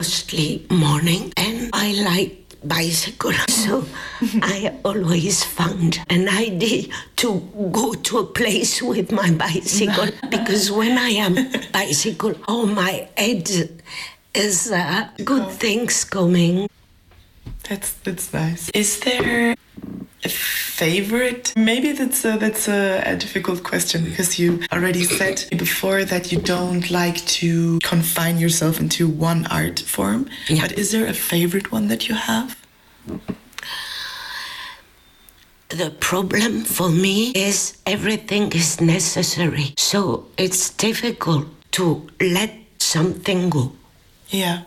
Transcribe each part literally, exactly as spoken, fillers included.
mostly morning, and I like bicycle. So I always found an idea to go to a place with my bicycle because when I am bicycle, oh, my head is uh, good things coming. That's that's nice. Is there a favorite? Maybe that's a, that's a, a difficult question because you already said before that you don't like to confine yourself into one art form. Yeah. But is there a favorite one that you have? The problem for me is everything is necessary. So it's difficult to let something go. Yeah.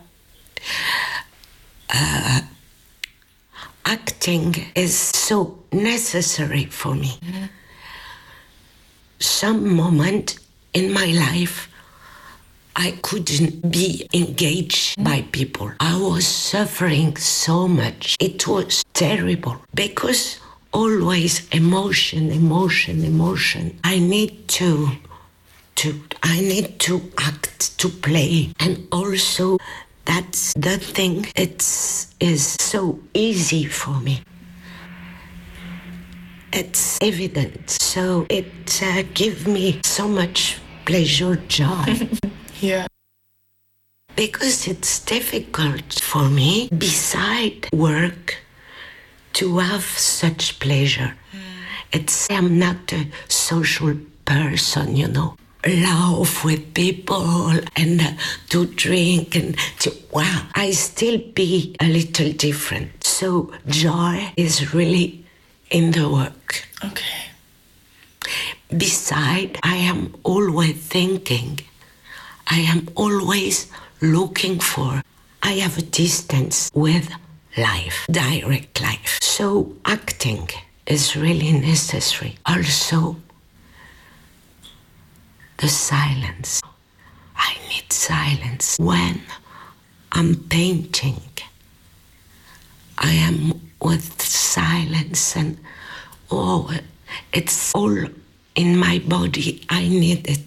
Uh, acting is so necessary for me. Mm-hmm. Some moment in my life, I couldn't be engaged mm-hmm. by people. I was suffering so much. It was terrible because always emotion, emotion, emotion. I need to, to, I need to act, to play, and also that's the thing. It's is so easy for me. It's evident, so it uh, gives me so much pleasure, joy. Yeah. Because it's difficult for me, beside work, to have such pleasure. Mm. It's I'm not a social person, you know. Laugh with people and uh, to drink and to wow. I still be a little different. So joy is really in the work. Okay. Beside, I am always thinking. I am always looking for. I have a distance with life, direct life. So acting is really necessary. Also, the silence. I need silence. When I'm painting, I am with silence and oh, it's all in my body. I need it.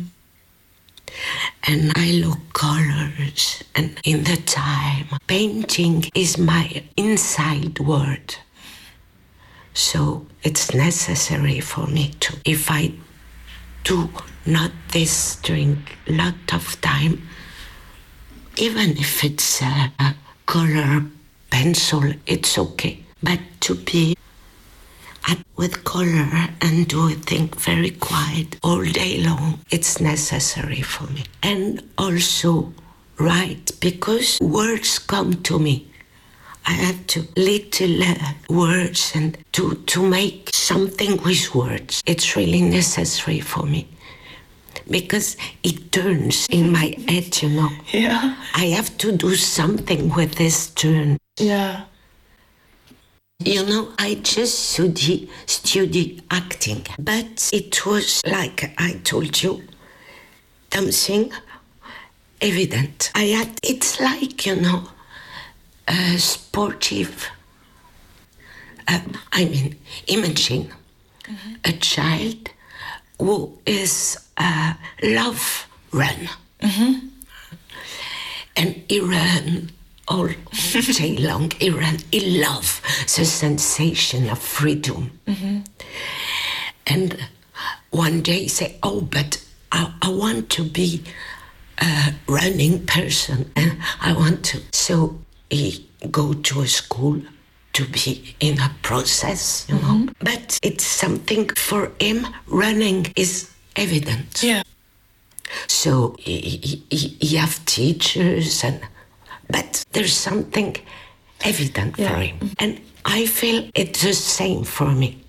And I look colors and in the time. Painting is my inside world. So it's necessary for me to, if I do not this during a lot of time, even if it's a, a color pencil, it's okay. But to be at, with color and do a thing very quiet all day long, it's necessary for me. And also write, because words come to me. I have to little uh, words and to, to make something with words. It's really necessary for me. Because it turns in my head, you know. Yeah. I have to do something with this turn. Yeah. You know, I just study, study acting, but it was like I told you, something evident. I had, it's like, you know, a sportive, uh, I mean, imagine mm-hmm. a child who is uh, love run. Mm-hmm. And he ran all day long. He ran, he loved the sensation of freedom. Mm-hmm. And one day he said, oh, but I, I want to be a running person. And I want to. So he go to a school to be in a process, you mm-hmm. know. But it's something for him, running is evident. Yeah. So he, he, he have teachers, and but there's something evident yeah. for him. And I feel it's the same for me.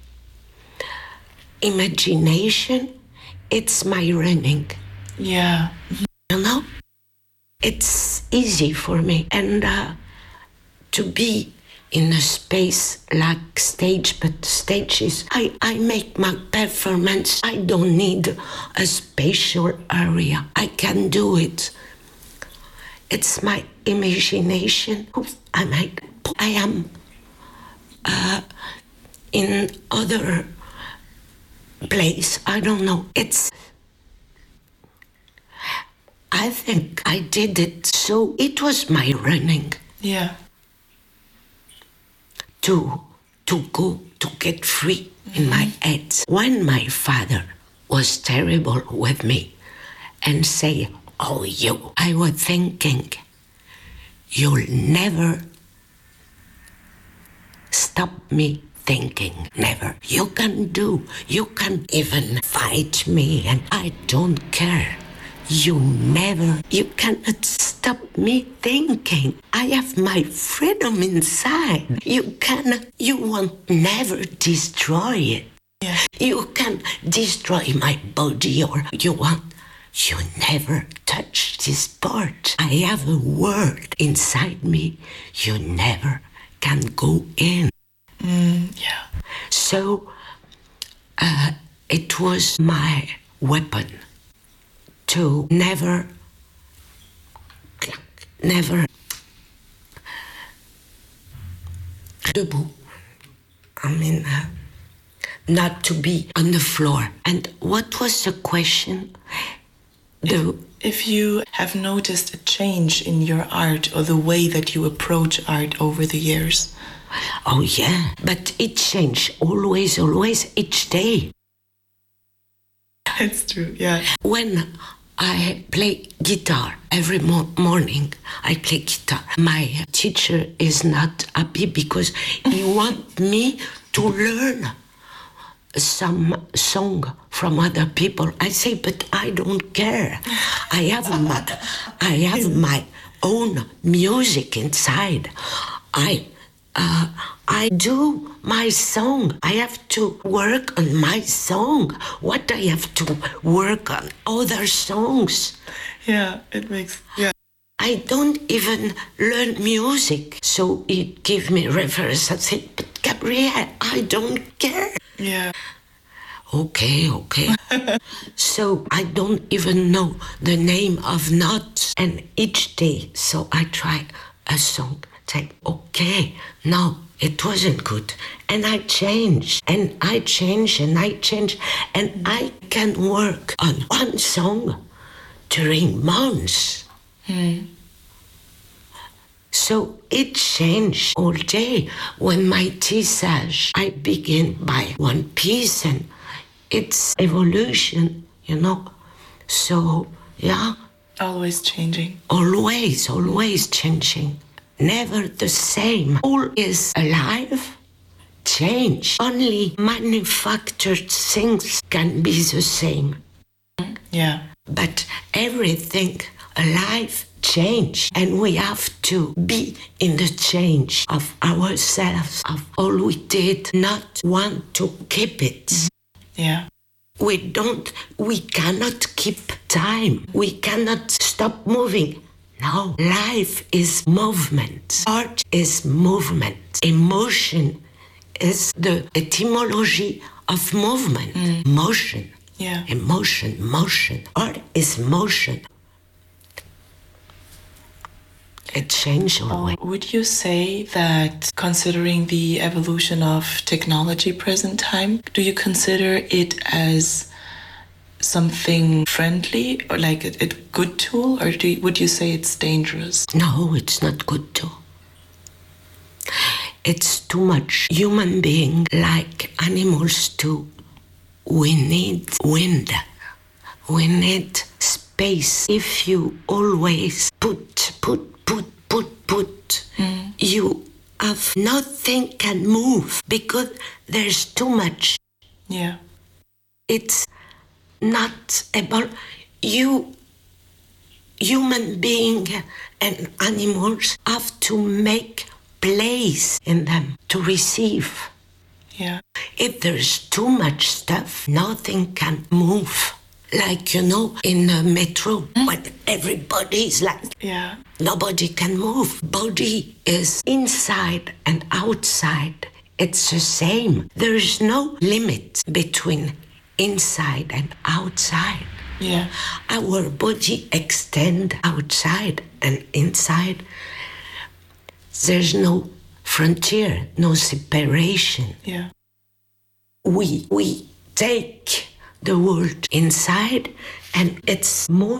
Imagination, it's my running. Yeah. You know? It's easy for me. And uh, to be in a space like stage, but stages, I, I make my performance. I don't need a spatial area. I can do it. It's my imagination. I make, I am uh, in other place. I don't know. It's, I think I did it. So it was my running. Yeah. To, to go, to get free mm-hmm. in my head. When my father was terrible with me and say, oh, you, I was thinking, you'll never stop me thinking, never. You can do, you can even fight me and I don't care. You never, you cannot stop me thinking. I have my freedom inside. You cannot, you won't never destroy it. Yeah. You can destroy my body or you want, you never touch this part. I have a world inside me you never can go in. Mm, yeah. So uh, it was my weapon to never, never, debout. I mean, uh, not to be on the floor. And what was the question? The, if you have noticed a change in your art or the way that you approach art over the years. Oh yeah, but it changed always, always, each day. It's true, yeah. When I play guitar every mo- morning, I play guitar. My teacher is not happy because he wants me to learn some song from other people. I say, but I don't care. I have my, I have my own music inside. I, uh, I do my song. I have to work on my song. What I have to work on other songs. Yeah, it makes, yeah. I don't even learn music. So it gives me reference. I say, but Gabrielle, I don't care. Yeah. Okay, okay. So I don't even know the name of notes. And each day, so I try a song. Say, okay, no, it wasn't good. And I change, and I change, and I change. And I can work on one song during months. Hmm. So it changed all day. When my tissage, I begin by one piece and it's evolution, you know. So, yeah. Always changing. Always, always changing. Never the same. All is alive, change. Only manufactured things can be the same. Yeah. But everything alive change, and we have to be in the change of ourselves, of all we did, not want to keep it. Yeah. We don't, we cannot keep time. We cannot stop moving. No, life is movement. Art is movement. Emotion is the etymology of movement. Mm. Motion. Yeah. Emotion, motion. Art is motion. It changed always. Oh, would you say that, considering the evolution of technology present time, do you consider it as something friendly or like a, a good tool, or do you, would you say it's dangerous? No, it's not good tool. It's too much. Human being, like animals too, we need wind. We need space. If you always put, put, put, put, put, mm. you have nothing can move because there's too much. Yeah. It's not able. You, human being and animals have to make place in them to receive. Yeah. If there's too much stuff, nothing can move. Like, you know, in a metro, mm. when everybody's like, yeah, nobody can move. Body is inside and outside. It's the same. There's no limit between inside and outside. Yeah. Our body extends outside and inside. There's no frontier, no separation. Yeah. We we take the world inside and it's moving.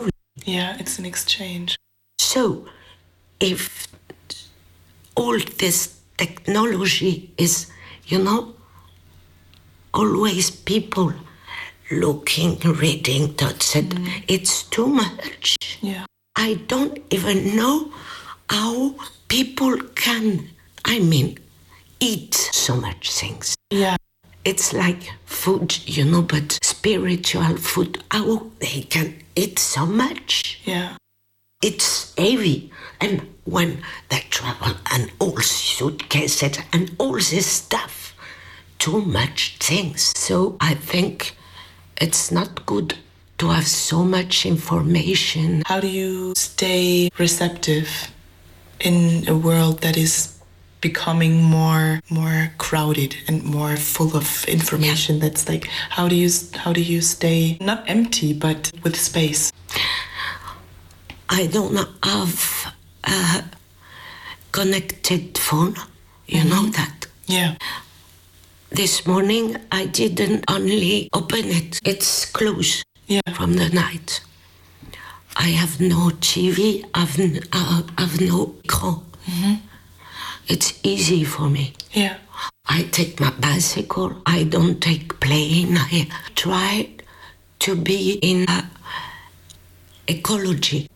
Yeah, it's an exchange. So, if all this technology is, you know, always people looking, reading, that's it, mm. it's too much. Yeah. I don't even know how people can, I mean, eat so much things. Yeah. It's like food, you know, but spiritual food, how they can eat so much. Yeah. It's heavy. And when they travel and all suitcases and all this stuff, too much things. So I think it's not good to have so much information. How do you stay receptive in a world that is becoming more more crowded and more full of information? Yeah. That's like, how do you how do you stay not empty but with space? I don't have a connected phone, you mm-hmm. know that. Yeah. This morning I didn't only open it, it's closed. Yeah. From the night. I have no T V, I've, n- uh, I've no car. Mm-hmm. It's easy for me. Yeah. I take my bicycle, I don't take plane. I try to be in uh, ecology.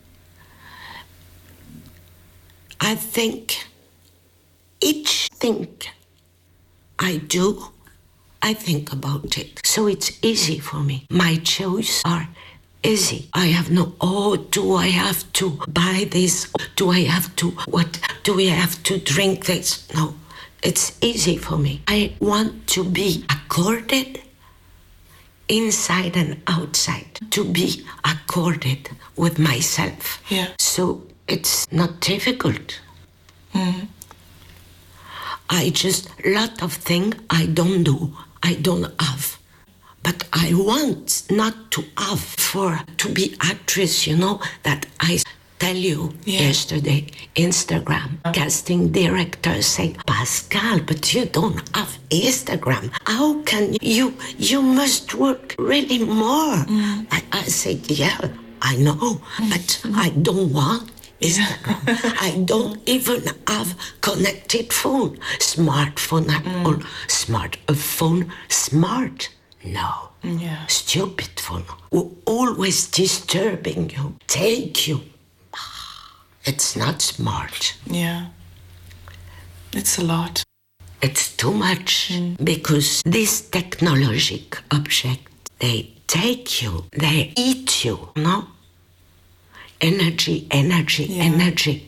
I think each thing I do, I think about it. So it's easy for me. My choices are easy. I have no, oh, do I have to buy this? Do I have to, what? Do I have to drink this? No, it's easy for me. I want to be accorded inside and outside, to be accorded with myself. Yeah. So it's not difficult. Mm. I just, lot of things I don't do, I don't have. But I want not to have for, to be actress, you know, that I tell you yeah. yesterday, Instagram, uh-huh. casting director say, Pascal, but you don't have Instagram. How can you, you must work really more. Mm. I, I said, yeah, I know, mm. but I don't want Instagram. Yeah. I don't even have connected phone, smartphone at mm. all. Smart, a phone, smart. No, yeah. Stupid phone, who always disturbing you, take you. It's not smart. Yeah, it's a lot. It's too much mm. because these technological objects, they take you, they eat you, no? Energy, energy, yeah. energy.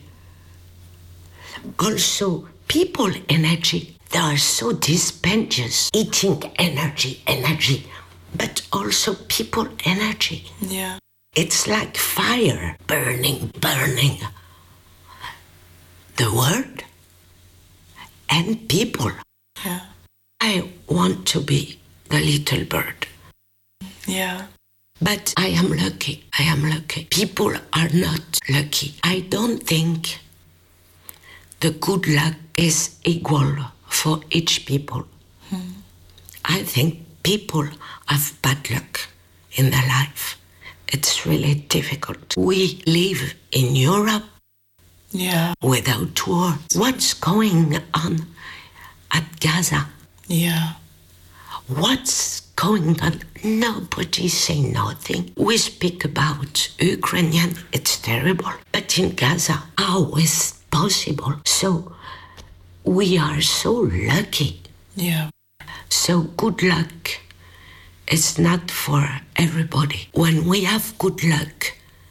Also, people energy. They are so dispendious, eating energy, energy, but also people energy. Yeah. It's like fire, burning, burning. The world and people. Yeah. I want to be the little bird. Yeah. But I am lucky, I am lucky. People are not lucky. I don't think the good luck is equal for each people. Hmm. I think people have bad luck in their life. It's really difficult. We live in Europe yeah. without war. What's going on at Gaza? Yeah. What's going on? Nobody say nothing. We speak about Ukrainian, it's terrible. But in Gaza, how is possible? So we are so lucky. Yeah. So good luck is not for everybody. When we have good luck,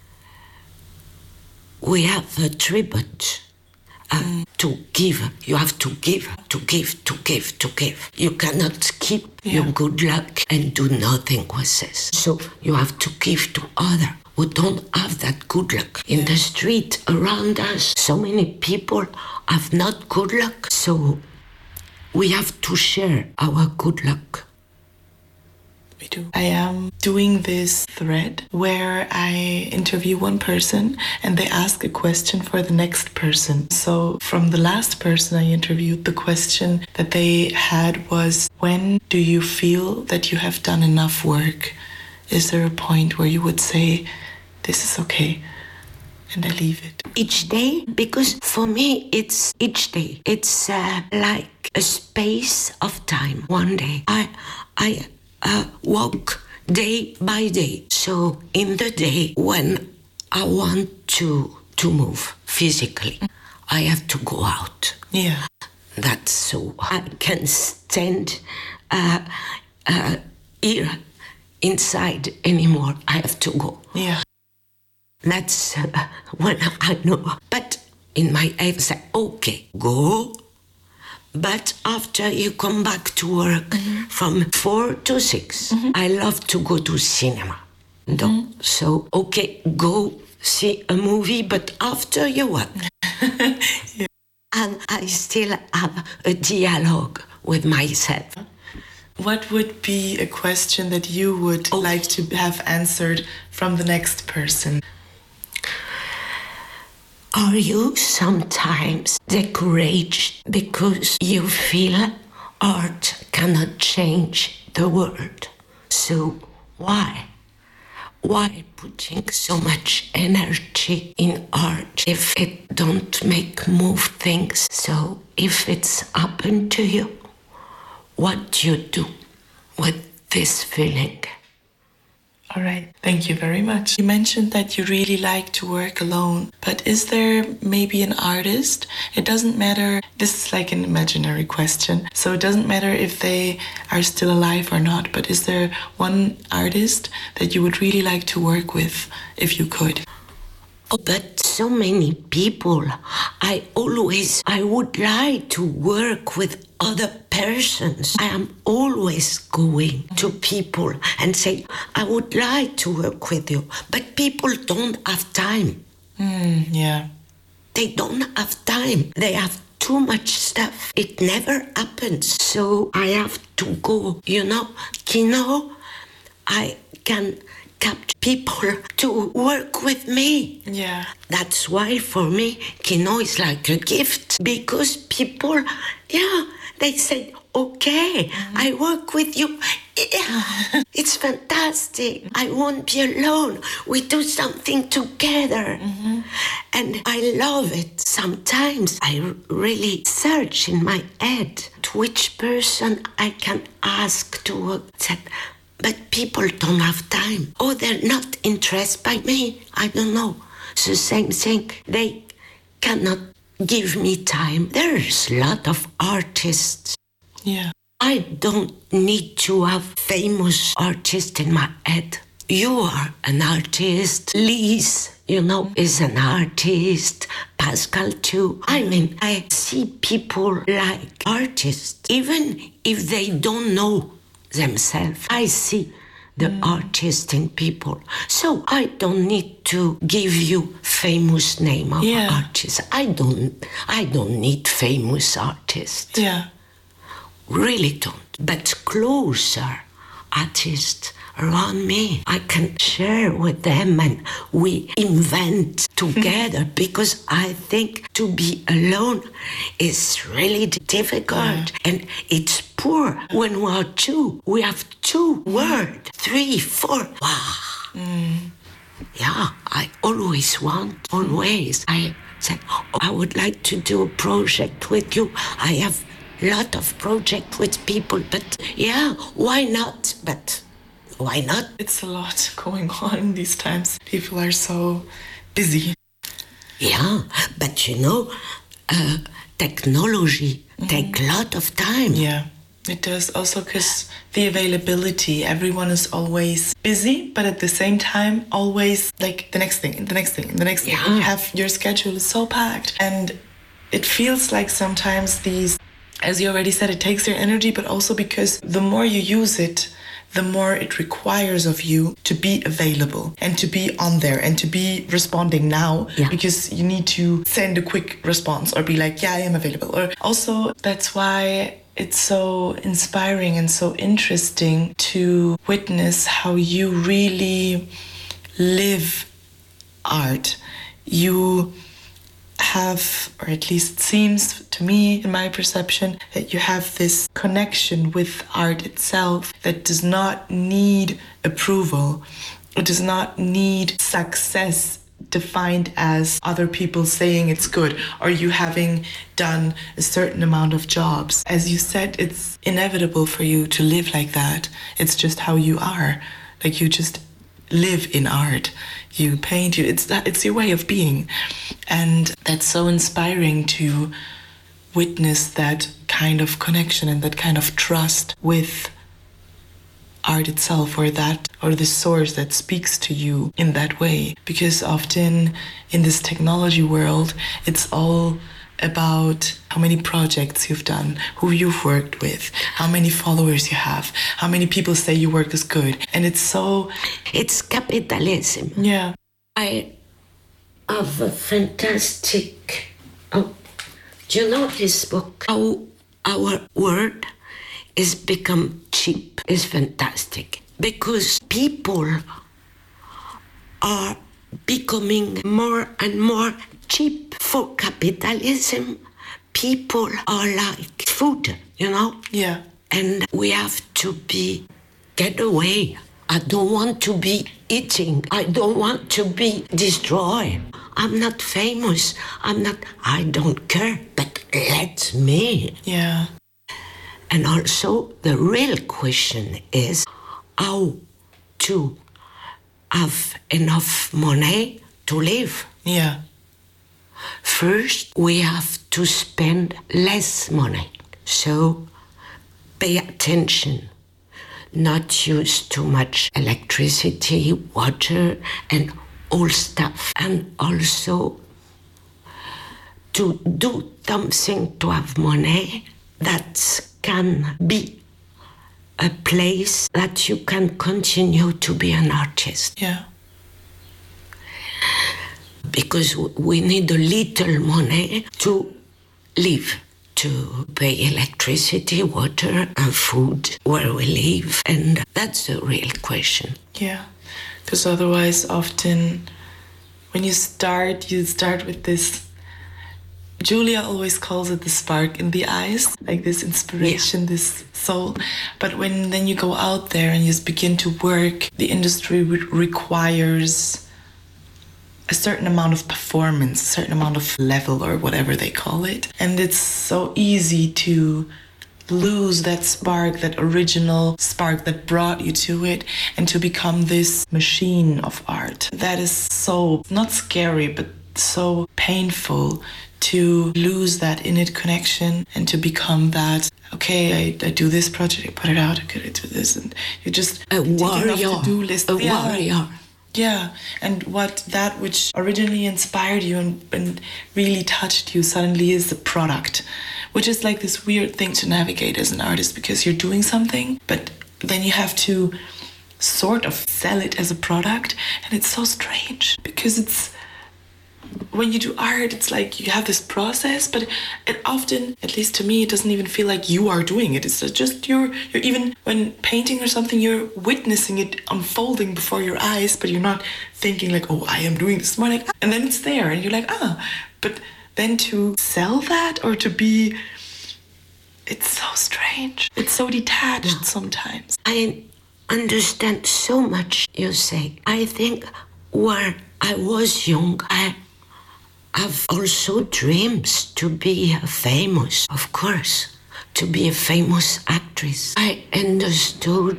we have a tribute uh, mm. to give. You have to give, to give, to give, to give. You cannot keep yeah. your good luck and do nothing with this. So you have to give to others who don't have that good luck. In yeah. the street around us, so many people have not good luck. So we have to share our good luck. We do. I am doing this thread where I interview one person and they ask a question for the next person. So from the last person I interviewed, the question that they had was, when do you feel that you have done enough work? Is there a point where you would say, this is okay. And I leave it. Each day, because for me, it's each day. It's uh, like a space of time. One day, I, I uh, walk day by day. So in the day when I want to to move physically, I have to go out. Yeah. That's so I can stand uh, uh, here inside anymore. I have to go. Yeah. That's uh, when I know. But in my head, I say, okay, go. But after you come back to work mm-hmm. from four to six, mm-hmm. I love to go to cinema. Mm-hmm. So, okay, go see a movie, but after you work. Yeah. And I still have a dialogue with myself. What would be a question that you would oh. like to have answered from the next person? Are you sometimes discouraged because you feel art cannot change the world? So why? Why putting so much energy in art if it don't make move things? So if it's happened to you, what do you do with this feeling? All right, thank you very much. You mentioned that you really like to work alone, but is there maybe an artist? It doesn't matter, this is like an imaginary question, so it doesn't matter if they are still alive or not, but is there one artist that you would really like to work with if you could? Oh, but so many people. I always, I would like to work with other persons. I am always going to people and say, I would like to work with you. But people don't have time. Mm, yeah. They don't have time. They have too much stuff. It never happens. So I have to go, you know, Kino, I can capture people to work with me. Yeah. That's why for me, Kino is like a gift because people, yeah, they said, okay, mm-hmm. I work with you. Yeah, it's fantastic. I won't be alone. We do something together. Mm-hmm. And I love it. Sometimes I really search in my head to which person I can ask to work. But people don't have time. Oh, they're not interested by me. I don't know. It's the same thing. They cannot give me time. There's a lot of artists. Yeah. I don't need to have famous artists in my head. You are an artist. Lise, you know, is an artist. Pascal too. I mean, I see people like artists, even if they don't know themselves. I see the mm. artist in people. So I don't need to give you famous name of yeah. artists. I don't I don't need famous artists. Yeah. Really don't. But closer artists around me, I can share with them and we invent together because I think to be alone is really difficult yeah. and it's poor. When we are two, we have two words, three, four. Wow. Mm. Yeah, I always want, always. I said, oh, I would like to do a project with you. I have a lot of projects with people, but yeah, why not? But why not? It's a lot going on these times. People are so busy. Yeah, but you know, uh, technology mm-hmm. takes a lot of time. Yeah, it does. Also because the availability, everyone is always busy, but at the same time, always like the next thing, the next thing, the next yeah. thing. You have, your schedule is so packed. And it feels like sometimes these, as you already said, it takes your energy, but also because the more you use it, the more it requires of you to be available and to be on there and to be responding now yeah. because you need to send a quick response or be like, yeah, I am available. Or also, that's why it's so inspiring and so interesting to witness how you really live art. You have, or at least it seems to me, in my perception, that you have this connection with art itself that does not need approval. It does not need success defined as other people saying it's good or you having done a certain amount of jobs. As you said, it's inevitable for you to live like that. It's just how you are. Like you just live in art. You paint, you it's that it's your way of being. And that's so inspiring to witness that kind of connection and that kind of trust with art itself, or that or the source that speaks to you in that way. Because often in this technology world, it's all about how many projects you've done, who you've worked with, how many followers you have, how many people say your work is good. And it's so... It's capitalism. Yeah. I have a fantastic... Oh, do you know this book? How our world is become cheap is fantastic. Because people are becoming more and more cheap. For capitalism, people are like food, you know? Yeah. And we have to be, get away. I don't want to be eating. I don't want to be destroyed. I'm not famous. I'm not, I don't care, but let me. Yeah. And also, the real question is how to have enough money to live. Yeah. First, we have to spend less money. So, pay attention. Not use too much electricity, water, and all stuff. And also, to do something to have money that can be a place that you can continue to be an artist. Yeah. Because we need a little money to live, to pay electricity, water, and food where we live. And that's the real question. Yeah. Because otherwise, often, when you start, you start with this... Julia always calls it the spark in the eyes, like this inspiration, yeah. This soul. But when then you go out there and you begin to work, the industry re- requires a certain amount of performance, a certain amount of level or whatever they call it. And it's so easy to lose that spark, that original spark that brought you to it, and to become this machine of art. That is so, not scary, but so painful to lose that innate connection and to become that, okay, I, I do this project, I put it out, okay, I do this, and you just a warrior, to-do list. a yeah. warrior. Yeah, and what that which originally inspired you and, and really touched you suddenly is the product, which is like this weird thing to navigate as an artist, because you're doing something, but then you have to sort of sell it as a product, and it's so strange because it's, when you do art, it's like you have this process, but it often, at least to me, it doesn't even feel like you are doing it. It's just you're, you're even when painting or something, you're witnessing it unfolding before your eyes, but you're not thinking like, oh, I am doing this more, like, and then it's there and you're like, ah, but then to sell that or to be, it's so strange. It's so detached yeah. sometimes. I understand so much you say. I think where I was young, I have also dreams to be famous, of course, to be a famous actress. I understood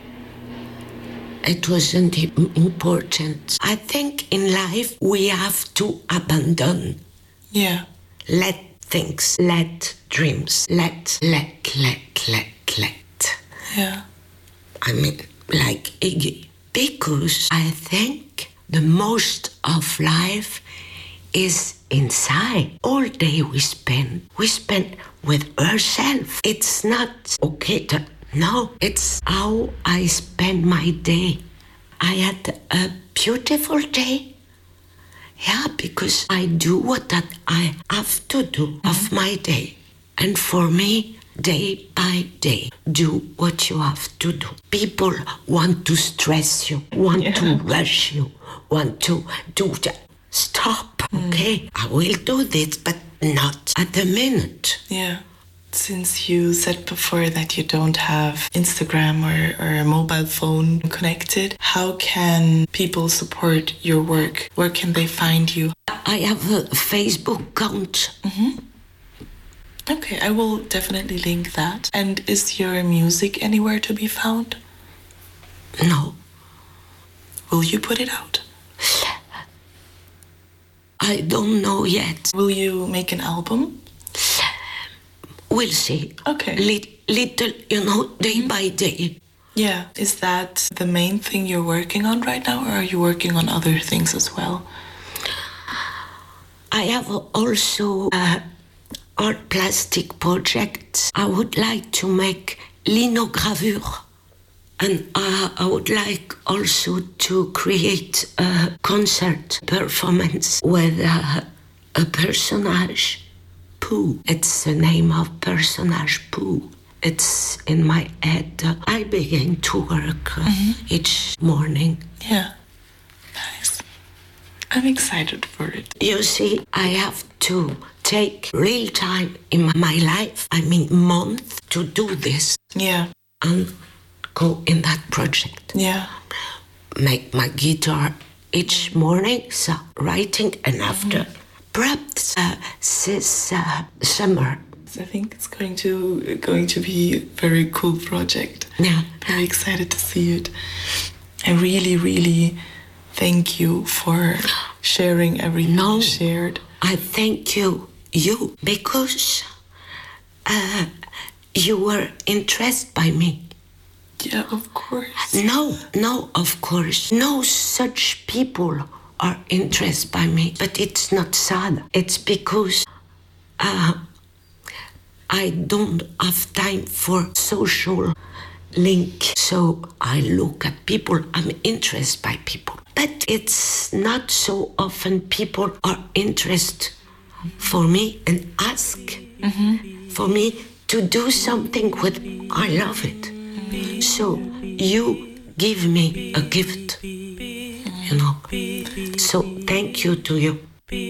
it wasn't important. I think in life we have to abandon. Yeah. Let things, let dreams, let, let, let, let, let. Yeah. I mean, like Iggy. Because I think the most of life is inside. All day we spend, we spend with ourselves. It's not okay to, no, it's how I spend my day. I had a beautiful day. Yeah, because I do what that I have to do mm-hmm. of my day. And for me, day by day, do what you have to do. People want to stress you, want yeah. to rush you, want to do that. Stop, mm. okay? I will do this, but not at the minute. Yeah. Since you said before that you don't have Instagram or, or a mobile phone connected, how can people support your work? Where can they find you? I have a Facebook account. Mm-hmm. Okay, I will definitely link that. And is your music anywhere to be found? No. Will you put it out? I don't know yet. Will you make an album? We'll see. Okay. Little, little, you know, day by day. Yeah. Is that the main thing you're working on right now, or are you working on other things as well? I have also uh, art plastic projects. I would like to make linogravure. And uh, I would like also to create a concert performance with uh, a personage, Pooh. It's the name of personage Pooh. It's in my head. I begin to work uh, mm-hmm. each morning. Yeah, nice. I'm excited for it. You see, I have to take real time in my life, I mean month, to do this. Yeah. And go in that project. Yeah. Make my guitar each morning, so writing, and after mm. perhaps uh, this uh, summer. I think it's going to going to be a very cool project. Yeah. Very excited to see it. I really, really thank you for sharing everything no, you shared. I thank you, you, because uh, you were interested by me. Yeah, of course. No, no, of course. No such people are interested by me. But it's not sad. It's because uh, I don't have time for social link. So I look at people. I'm interested by people. But it's not so often people are interested for me and ask mm-hmm. for me to do something with. I love it. So you give me a gift, you know. So thank you to you.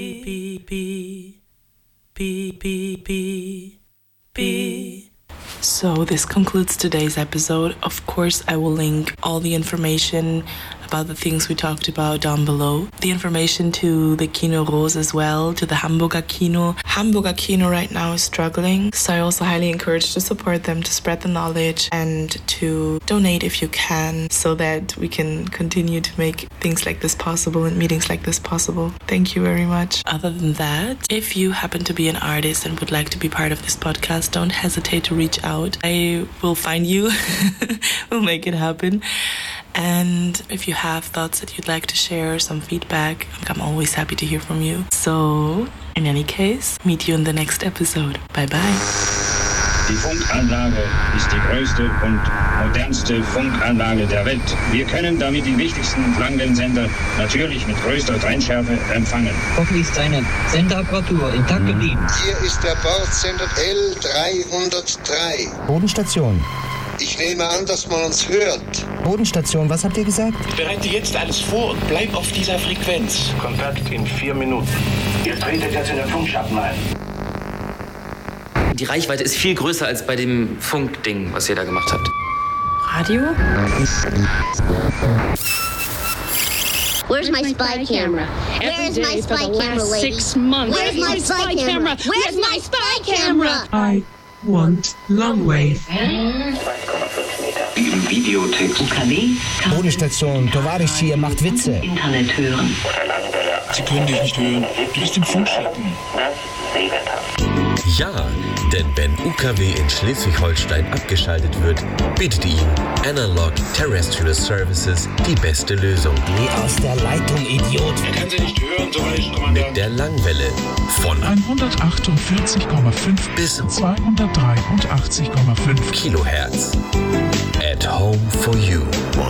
So this concludes today's episode. Of course, I will link all the information about the things we talked about down below. The information to the Kino Rose as well, to the Hamburger Kino. Hamburger Kino right now is struggling, so I also highly encourage to support them, to spread the knowledge, and to donate if you can, so that we can continue to make things like this possible and meetings like this possible. Thank you very much. Other than that, if you happen to be an artist and would like to be part of this podcast, don't hesitate to reach out. I will find you. We'll make it happen. And if you have thoughts that you'd like to share, some feedback, I'm always happy to hear from you. So, in any case, meet you in the next episode. Bye bye. Die Funkanlage ist die größte und modernste Funkanlage der Welt. Wir können damit die wichtigsten Langwellensender natürlich mit größter Trennschärfe empfangen. Hoffentlich ist seine Senderapparatur intakt geblieben. Hier ist der Bordsender L dreihundertdrei. Bodenstation. Ich nehme an, dass man uns hört. Bodenstation, was habt ihr gesagt? Bereite jetzt alles vor und bleib auf dieser Frequenz. Kontakt in vier Minuten. Ihr tretet jetzt in den Funkschatten ein. Die Reichweite ist viel größer als bei dem Funkding, was ihr da gemacht habt. Radio? Where's my spy camera? Where's my spy camera, lady? Six months. Where's my spy camera? Where's my spy camera? I want long wave. Im Videotext. U K W. Bodenstation, Tovarisch hier macht Witze. Internet hören. Sie können dich nicht hören. Du bist im Funkschatten. Ja, denn wenn U K W in Schleswig-Holstein abgeschaltet wird, bietet Ihnen Analog Terrestrial Services die beste Lösung. Geh aus der Leitung, Idiot! Er kann Sie nicht hören, Tovarisch-Kommandant. Mit der Langwelle von hundertachtundvierzig Komma fünf bis zweihundertdreiundachtzig Komma fünf Kilohertz. At home for you.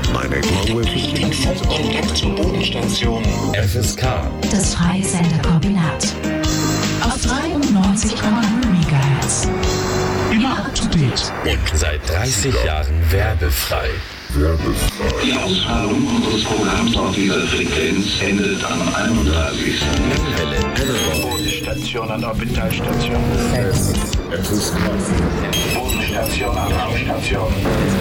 Kontakt zur Bodenstation. F S K. Das freie Senderkombinat. Auf dreiundneunzig Komma null Megahertz. Immer up to date. Und seit dreißig Jahren werbefrei. Die Ausstrahlung unseres Programms auf dieser Frequenz endet am einunddreißigsten Bodenstation an Orbitalstation. Es, es ist Bodenstation an Raumstation.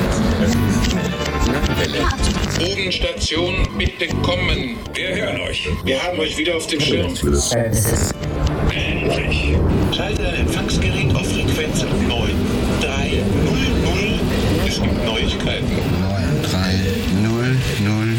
Bodenstation, bitte kommen. Wir hören euch. Wir haben euch wieder auf dem Schirm. Endlich. Schalte dein Empfangsgerät auf Frequenz neun drei null null. Es gibt Neuigkeiten. neun drei null null.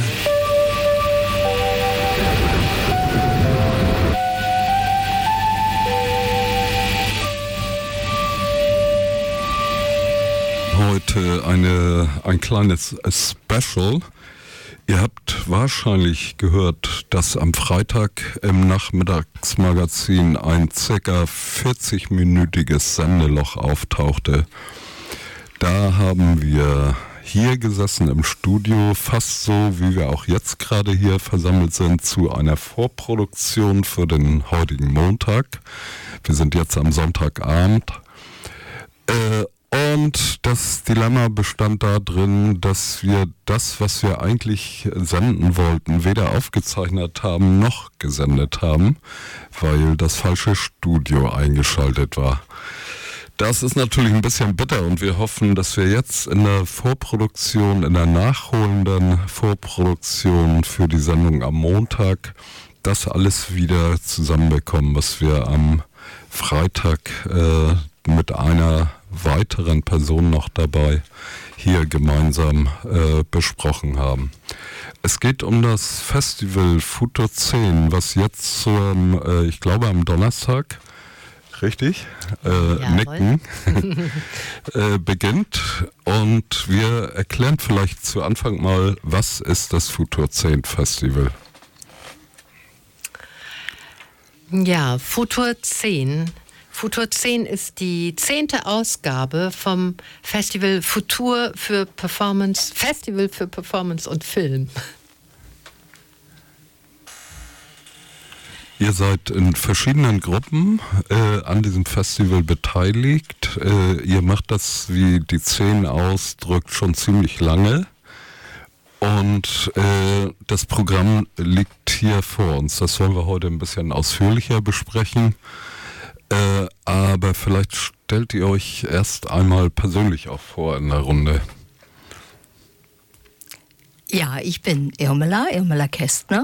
Heute eine, ein kleines Special. Ihr habt wahrscheinlich gehört, dass am Freitag im Nachmittagsmagazin ein ca. vierzig-minütiges Sendeloch auftauchte. Da haben wir hier gesessen im Studio, fast so, wie wir auch jetzt gerade hier versammelt sind, zu einer Vorproduktion für den heutigen Montag. Wir sind jetzt am Sonntagabend. Äh, Und das Dilemma bestand darin, dass wir das, was wir eigentlich senden wollten, weder aufgezeichnet haben noch gesendet haben, weil das falsche Studio eingeschaltet war. Das ist natürlich ein bisschen bitter und wir hoffen, dass wir jetzt in der Vorproduktion, in der nachholenden Vorproduktion für die Sendung am Montag das alles wieder zusammenbekommen, was wir am Freitag äh, mit einer weiteren Person noch dabei hier gemeinsam äh, besprochen haben. Es geht um das Festival Futur zehn, was jetzt zum, äh, ich glaube am Donnerstag, richtig, äh, nicken, äh, beginnt. Und wir erklären vielleicht zu Anfang mal, was ist das Futur zehn Festival? Ja, Futur zehn. Futur zehn ist die zehnte Ausgabe vom Festival Futur für Performance, Festival für Performance und Film. Ihr seid in verschiedenen Gruppen äh, an diesem Festival beteiligt. Äh, ihr macht das, wie die zehn ausdrückt, schon ziemlich lange. Und äh, das Programm liegt hier vor uns. Das wollen wir heute ein bisschen ausführlicher besprechen. Äh, aber vielleicht stellt ihr euch erst einmal persönlich auch vor in der Runde. Ja, ich bin Irmela, Irmela Kästner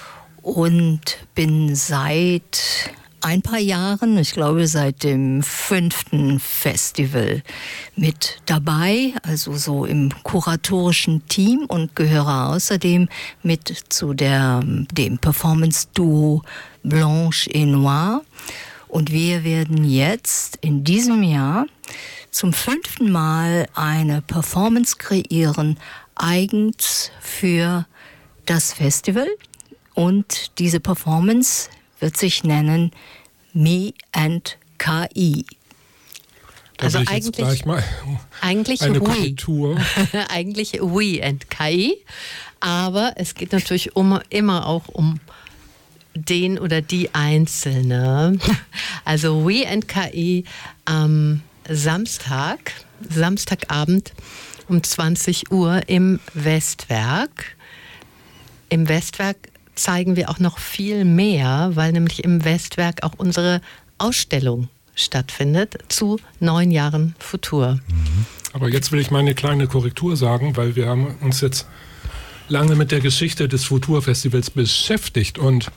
und bin seit ein paar Jahren, ich glaube seit dem fünften Festival mit dabei, also so im kuratorischen Team und gehöre außerdem mit zu der, dem Performance-Duo Blanche et Noir. Und wir werden jetzt in diesem Jahr zum fünften Mal eine Performance kreieren, eigens für das Festival. Und diese Performance wird sich nennen Me and K I. Da also ich eigentlich, gleich mal eigentlich eine We. Korrektur. Eigentlich We and K I. Aber es geht natürlich um, immer auch um den oder die Einzelne. Also We and K I am Samstag, Samstagabend um zwanzig Uhr im Westwerk. Im Westwerk zeigen wir auch noch viel mehr, weil nämlich im Westwerk auch unsere Ausstellung stattfindet zu neun Jahren Futur. Aber jetzt will ich mal eine kleine Korrektur sagen, weil wir haben uns jetzt lange mit der Geschichte des Futur-Festivals beschäftigt und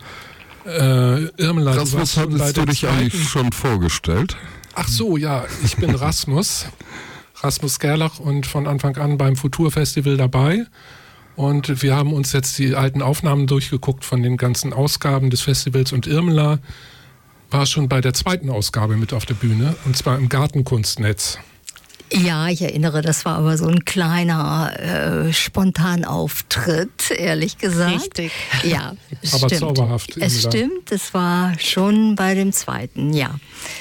äh, Irmela, das, was hattest du dich eigentlich schon vorgestellt? Ach so, ja, ich bin Rasmus, Rasmus Gerlach und von Anfang an beim Futur-Festival dabei. Und wir haben uns jetzt die alten Aufnahmen durchgeguckt von den ganzen Ausgaben des Festivals und Irmela war schon bei der zweiten Ausgabe mit auf der Bühne und zwar im Gartenkunstnetz. Ja, ich erinnere, das war aber so ein kleiner äh, Spontanauftritt, ehrlich gesagt. Richtig. Ja, aber stimmt. Zauberhaft. Es stimmt, es war schon bei dem zweiten, ja.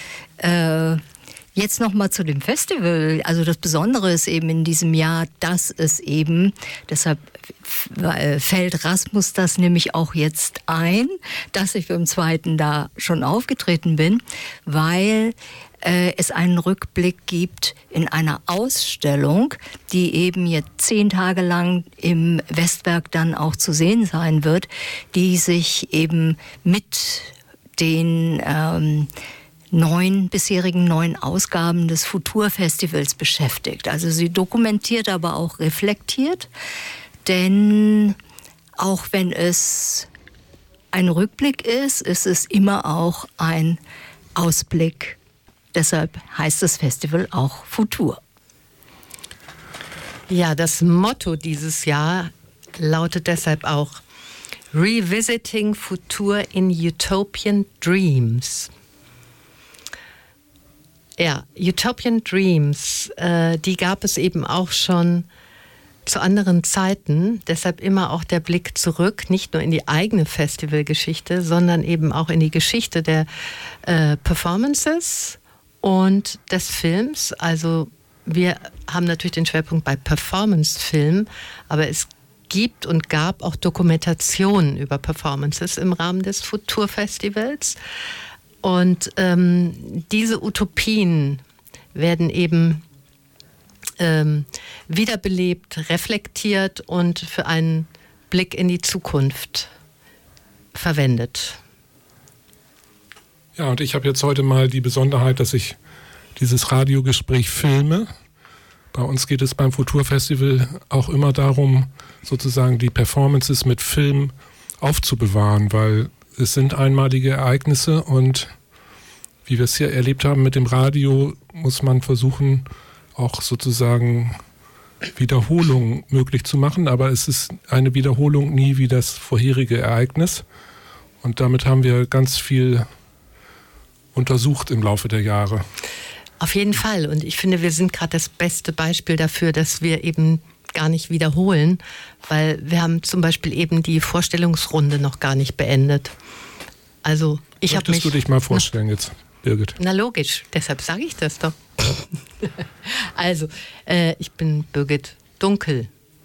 Äh, Jetzt nochmal zu dem Festival. Also das Besondere ist eben in diesem Jahr, dass es eben, deshalb fällt Rasmus das nämlich auch jetzt ein, dass ich beim zweiten da schon aufgetreten bin, weil äh, es einen Rückblick gibt in einer Ausstellung, die eben jetzt zehn Tage lang im Westwerk dann auch zu sehen sein wird, die sich eben mit den ähm, neun bisherigen neun Ausgaben des Futur-Festivals beschäftigt. Also sie dokumentiert, aber auch reflektiert, denn auch wenn es ein Rückblick ist, ist es immer auch ein Ausblick. Deshalb heißt das Festival auch Futur. Ja, das Motto dieses Jahr lautet deshalb auch Revisiting Futur in Utopian Dreams. Ja, Utopian Dreams, äh, die gab es eben auch schon zu anderen Zeiten. Deshalb immer auch der Blick zurück, nicht nur in die eigene Festivalgeschichte, sondern eben auch in die Geschichte der äh, Performances und des Films. Also wir haben natürlich den Schwerpunkt bei Performance-Film, aber es gibt und gab auch Dokumentationen über Performances im Rahmen des Futur-Festivals. Und ähm, diese Utopien werden eben ähm, wiederbelebt, reflektiert und für einen Blick in die Zukunft verwendet. Ja, und ich habe jetzt heute mal die Besonderheit, dass ich dieses Radiogespräch filme. Bei uns geht es beim Futur-Festival auch immer darum, sozusagen die Performances mit Film aufzubewahren, weil es sind einmalige Ereignisse und wie wir es hier erlebt haben mit dem Radio, muss man versuchen, auch sozusagen Wiederholungen möglich zu machen, aber es ist eine Wiederholung nie wie das vorherige Ereignis und damit haben wir ganz viel untersucht im Laufe der Jahre. Auf jeden Fall und ich finde, wir sind gerade das beste Beispiel dafür, dass wir eben gar nicht wiederholen, weil wir haben zum Beispiel eben die Vorstellungsrunde noch gar nicht beendet. Also ich habe mich... Möchtest du dich mal vorstellen jetzt, Birgit? Na logisch, deshalb sage ich das doch. Also, äh, ich bin Birgit Dunkel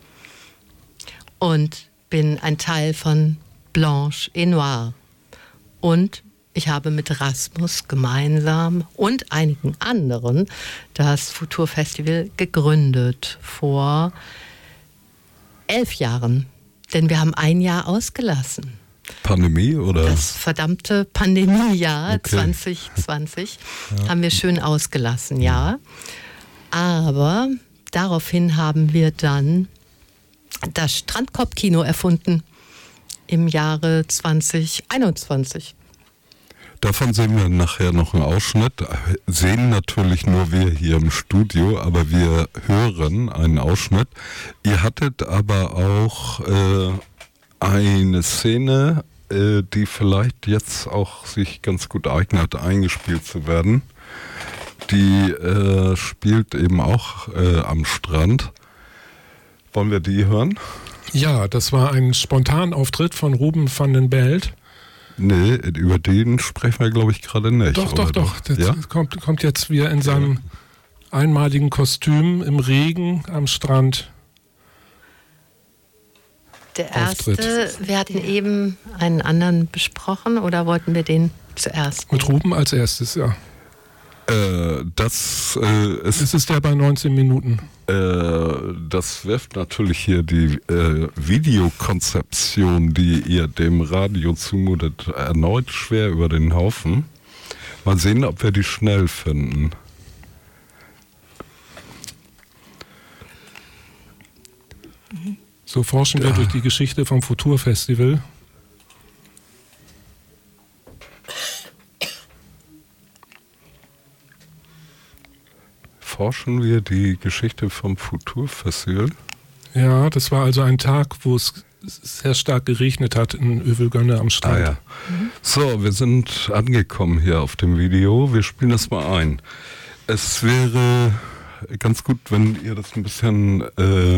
und bin ein Teil von Blanche et Noir. Und ich habe mit Rasmus gemeinsam und einigen anderen das Futur-Festival gegründet vor elf Jahren. Denn wir haben ein Jahr ausgelassen. Pandemie oder? Das verdammte Pandemiejahr okay. zwanzig zwanzig ja. haben wir schön ausgelassen, ja. Aber daraufhin haben wir dann das Strandkorbkino erfunden im Jahre zwanzig einundzwanzig. Davon sehen wir nachher noch einen Ausschnitt. Sehen natürlich nur wir hier im Studio, aber wir hören einen Ausschnitt. Ihr hattet aber auch äh, eine Szene, äh, die vielleicht jetzt auch sich ganz gut eignet, eingespielt zu werden. Die äh, spielt eben auch äh, am Strand. Wollen wir die hören? Ja, das war ein Spontanauftritt von Ruben van den Belt. Nee, über den sprechen wir, glaube ich, gerade nicht. Doch, doch, doch. Das ja? kommt, kommt jetzt wieder in seinem einmaligen Kostüm im Regen am Strand. Der erste, Auftritt. Wir hatten eben einen anderen besprochen oder wollten wir den zuerst? Mit Ruben als erstes, ja. Äh, das äh, ist, es ist der bei neunzehn Minuten. Äh, das wirft natürlich hier die äh, Videokonzeption, die ihr dem Radio zumutet, erneut schwer über den Haufen. Mal sehen, ob wir die schnell finden. So forschen wir ja. durch die Geschichte vom Futur-Festival. Forschen wir die Geschichte vom Futur-Festival? Ja, das war also ein Tag, wo es sehr stark geregnet hat in Övelgönne am Strand. Ah, ja. mhm. So, wir sind angekommen hier auf dem Video. Wir spielen das mal ein. Es wäre ganz gut, wenn ihr das ein bisschen äh,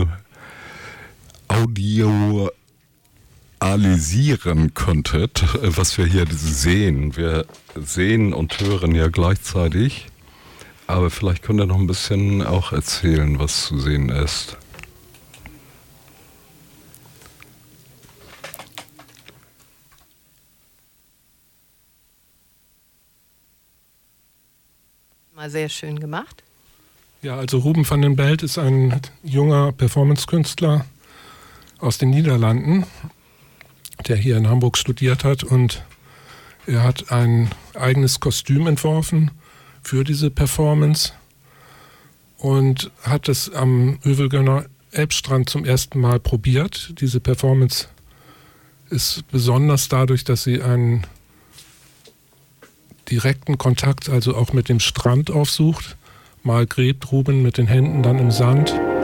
audioalisieren könntet, was wir hier sehen. Wir sehen und hören ja gleichzeitig. Aber vielleicht könnt ihr noch ein bisschen auch erzählen, was zu sehen ist. Mal sehr schön gemacht. Ja, also Ruben van den Belt ist ein junger Performance-Künstler aus den Niederlanden, der hier in Hamburg studiert hat, und er hat ein eigenes Kostüm entworfen für diese Performance und hat es am Övelgönner Elbstrand zum ersten Mal probiert. Diese Performance ist besonders dadurch, dass sie einen direkten Kontakt, also auch mit dem Strand aufsucht. Mal gräbt Ruben mit den Händen dann im Sand